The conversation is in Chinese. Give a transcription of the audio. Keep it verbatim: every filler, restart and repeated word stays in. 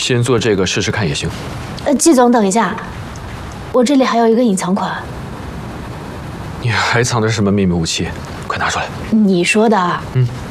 先做这个试试看也行。 呃，季总，等一下，我这里还有一个隐藏款。 你还藏着什么秘密武器？快拿出来！ 你说的。 嗯。